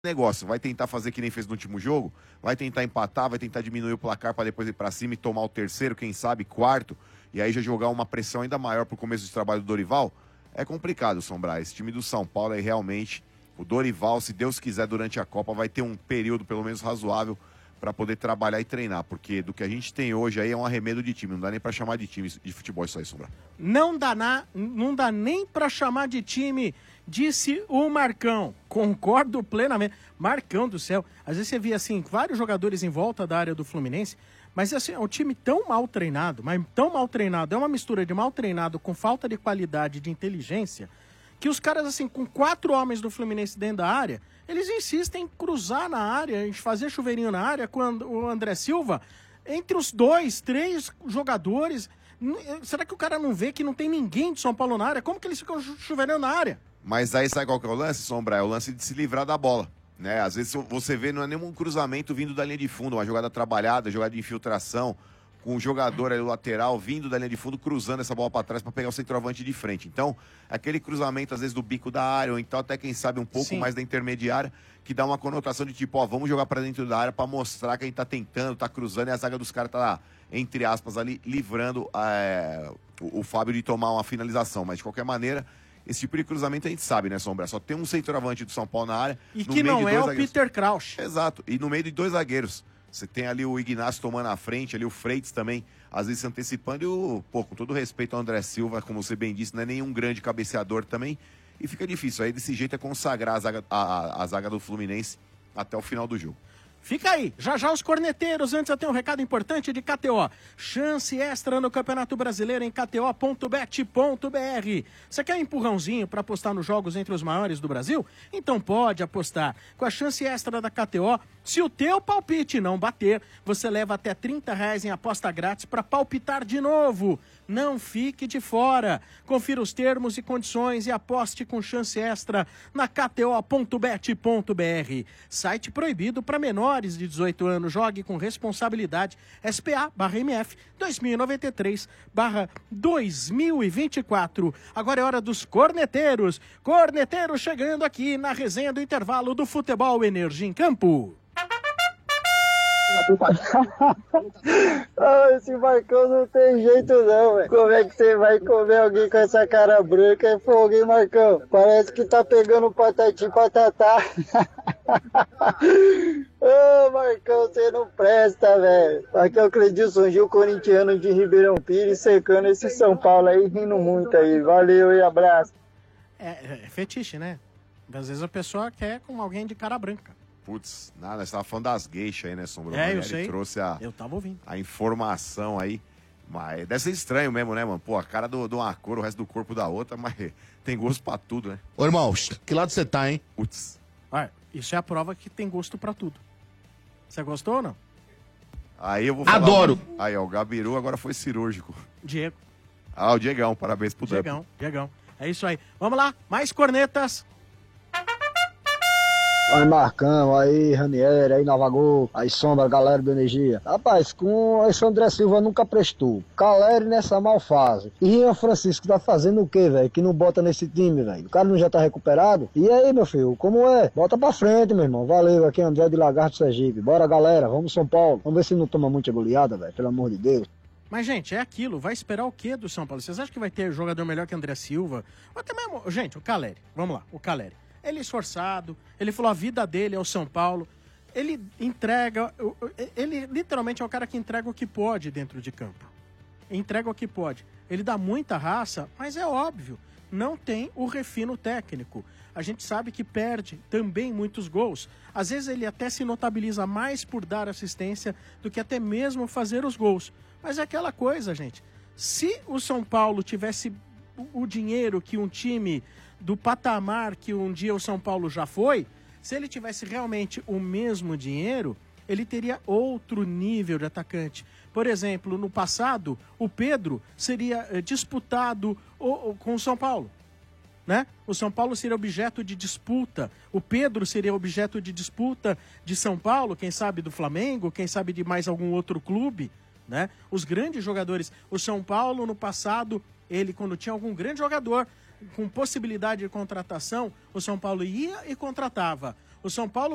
negócio, vai tentar fazer que nem fez no último jogo, vai tentar empatar, vai tentar diminuir o placar para depois ir para cima e tomar o terceiro, quem sabe quarto, e aí já jogar uma pressão ainda maior pro começo de trabalho do Dorival, é complicado, Sombrar. Esse time do São Paulo aí realmente, o Dorival, se Deus quiser, durante a Copa, vai ter um período pelo menos razoável para poder trabalhar e treinar, porque do que a gente tem hoje aí é um arremedo de time, não dá nem para chamar de time de futebol isso aí, Sombrar. Não dá nem para chamar de time, disse o Marcão. Concordo plenamente. Marcão do céu. Às vezes você via assim, vários jogadores em volta da área do Fluminense, mas assim, é um time tão mal treinado, mas tão mal treinado, é uma mistura de mal treinado com falta de qualidade de inteligência, que os caras assim, com 4 homens do Fluminense dentro da área, eles insistem em cruzar na área, em fazer chuveirinho na área com o André Silva, entre os 2, 3 jogadores. Será que o cara não vê que não tem ninguém de São Paulo na área? Como que eles ficam chuveirando na área? Mas aí sabe qual que é o lance, Sombra? É o lance de se livrar da bola, né? Às vezes você vê, não é nenhum cruzamento vindo da linha de fundo, uma jogada trabalhada, jogada de infiltração, com o jogador ali, o lateral, vindo da linha de fundo, cruzando essa bola para trás para pegar o centroavante de frente. Então, aquele cruzamento, às vezes, do bico da área, ou então até, quem sabe, um pouco mais da intermediária, que dá uma conotação de tipo, ó, vamos jogar para dentro da área para mostrar que a gente tá tentando, tá cruzando, e a zaga dos caras tá, entre aspas, ali, livrando o Fábio de tomar uma finalização. Mas, de qualquer maneira, esse tipo de cruzamento a gente sabe, né, Sombra? Só tem um centroavante do São Paulo na área. E que não é o Peter Crouch. Exato. E no meio de 2 zagueiros. Você tem ali o Ignacio tomando a frente, ali o Freitas também, às vezes se antecipando, e com todo respeito ao André Silva, como você bem disse, não é nenhum grande cabeceador também, e fica difícil. Aí desse jeito é consagrar a zaga do Fluminense até o final do jogo. Fica aí, já os corneteiros, antes eu tenho um recado importante de KTO. Chance extra no Campeonato Brasileiro em kto.bet.br. Você quer um empurrãozinho para apostar nos jogos entre os maiores do Brasil? Então pode apostar. Com a chance extra da KTO, se o teu palpite não bater, você leva até R$30 em aposta grátis para palpitar de novo. Não fique de fora. Confira os termos e condições e aposte com chance extra na kto.bet.br. Site proibido para menores de 18 anos. Jogue com responsabilidade. SPA/MF 2093/2024. Agora é hora dos corneteiros. Corneteiros chegando aqui na resenha do intervalo do Futebol Energia em Campo. Esse Marcão não tem jeito não, velho. Como é que você vai comer alguém com essa cara branca? É fogo, hein, Marcão? Parece que tá pegando patati patatá. Marcão, você não presta, velho. Aqui é o Cledilson Gil, corintiano de Ribeirão Pires, secando esse São Paulo aí, rindo muito aí. Valeu e abraço. É fetiche, né? Às vezes a pessoa quer com alguém de cara branca. Putz, nada, nós estávamos falando das geixas aí, né, Sombra? Eu sei. Trouxe eu tava ouvindo a informação aí. Mas deve ser estranho mesmo, né, mano? Pô, a cara de uma cor, o resto do corpo da outra, mas tem gosto pra tudo, né? Ô, irmão, que lado você tá, hein? Putz. Isso é a prova que tem gosto pra tudo. Você gostou ou não? Aí eu vou falar. Adoro! Aí, ó, o Gabiru agora foi cirúrgico. Diego. O Diegão, parabéns pro Diegão. É isso aí. Vamos lá, mais cornetas. Aí Marcão, aí Ranieri, aí Navagol, aí Sombra, galera do Energia. Rapaz, com esse André Silva nunca prestou. Caleri nessa mal fase. E Rian Francisco tá fazendo o quê, velho? Que não bota nesse time, velho? O cara não já tá recuperado? E aí, meu filho, como é? Bota pra frente, meu irmão. Valeu, aqui é André de Lagarto Sergipe. Bora, galera, vamos São Paulo. Vamos ver se não toma muita goleada, velho, pelo amor de Deus. Mas, gente, é aquilo. Vai esperar o quê do São Paulo? Vocês acham que vai ter jogador melhor que André Silva? Ou até mesmo... Gente, o Caleri. Vamos lá, o Caleri. Ele é esforçado, ele falou a vida dele é o São Paulo, ele entrega, ele literalmente é o cara que entrega o que pode dentro de campo. Entrega o que pode. Ele dá muita raça, mas é óbvio, não tem o refino técnico. A gente sabe que perde também muitos gols. Às vezes ele até se notabiliza mais por dar assistência do que até mesmo fazer os gols. Mas é aquela coisa, gente. Se o São Paulo tivesse o dinheiro que um time do patamar que um dia o São Paulo já foi, se ele tivesse realmente o mesmo dinheiro, ele teria outro nível de atacante. Por exemplo, no passado, o Pedro seria disputado com o São Paulo, né? O São Paulo seria objeto de disputa, o Pedro seria objeto de disputa de São Paulo, quem sabe do Flamengo, quem sabe de mais algum outro clube, né? Os grandes jogadores, o São Paulo no passado, ele quando tinha algum grande jogador com possibilidade de contratação, o São Paulo ia e contratava. O São Paulo